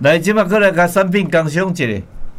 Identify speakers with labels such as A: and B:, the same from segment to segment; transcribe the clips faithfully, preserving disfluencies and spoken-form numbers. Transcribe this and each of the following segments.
A: 来，即摆过来甲产品工商一下。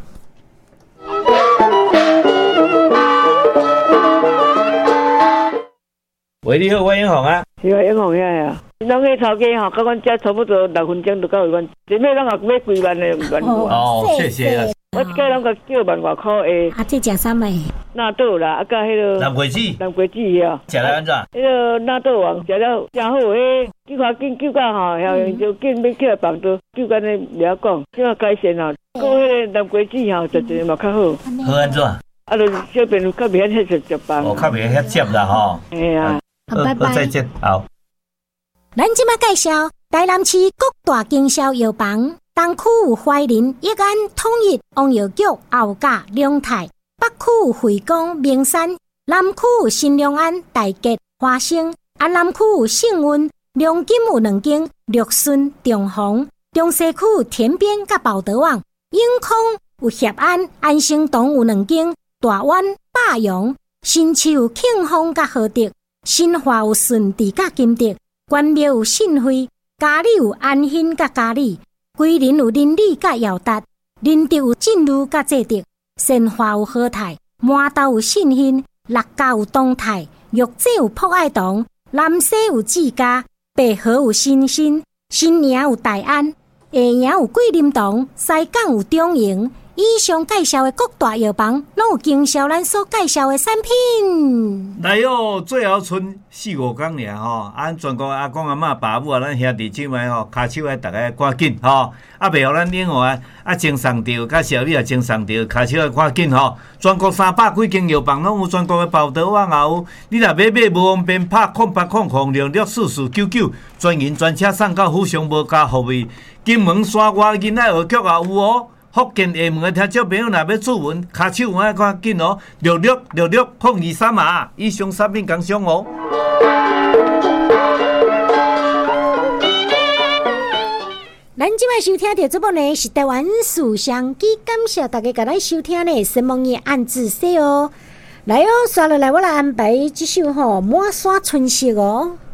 A: 喂，你好，我英宏啊。
B: 是啊，英宏遐呀。咱迄头家吼，甲阮遮差不多六分钟就到阮，前面咱也买几万的万块。
A: 哦，谢谢啊。
B: 我一个人个叫万外块诶。
C: 啊，这食啥物？
B: 纳豆啦，啊，甲迄个
A: 南瓜子。
B: 南瓜子呀。
A: 食来安怎？
B: 迄个纳豆王食了真好，迄叫快紧叫到吼，然后就紧要起来放倒，就干尼了讲，即个改善吼，过迄个南瓜子吼，就一嘛较好。
A: 好安怎？
B: 啊，就小朋友较袂遐食食饭。
A: 哦，较袂遐接啦吼。
B: 哎呀，
C: 好，拜拜。
A: 再见，好。
C: 咱即马介绍台南市各大经销药房，东区有怀仁、益安、统一、王药局、后甲、龙泰；北区有惠光、名山；南区有新良安、大吉、花生；啊，南区有信运、良金有两间；绿顺、中宏；中西区有田边甲宝德旺；永康有协安、安生堂有两间；大湾、霸阳；新市有庆丰甲和德；新华有顺治甲金德。关庙有信惠，嘉里有安兴甲嘉里，桂林有林里甲耀达，林德有进路甲济德，善化有和泰，麻豆有信兴，六甲有东泰，玉井有博爱堂，南西有志家，北河有新兴，新营有大安，下营有桂林堂，西港有中营。以上介绍的各大药房，拢有经销咱所介绍的产品。
A: 来哦，最后剩四五工尔吼，咱全国阿公阿嬷、爸母啊，咱兄弟姊妹吼，骹手爱大家赶紧吼，啊袂互咱另外啊精送着，甲小李也精送着，骹手爱赶紧吼。全国三百几间药房拢有，全国的报道网也有。你若买买无方便，拍空八空空零六四四九九，专营专车送到府上无加服务。金门山外囡仔学局也有哦。福建厦门的听众朋友，若要注文，骹手爱赶紧哦，六六六六空二三啊！以上产品工商哦。
C: 咱即摆收听到这部呢是台湾思想机，感谢大家甲咱收听呢，神梦夜暗自说哦。来哦，刷落来我来安排这首吼《满山春色》哦。